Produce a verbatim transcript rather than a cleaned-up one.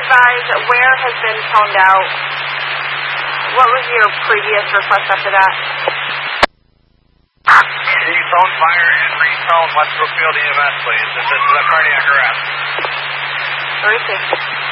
advise where has been toned out. What was your previous request after that? Detone fire and retone West Brookfield E M S, please. This is a cardiac arrest. Where is he?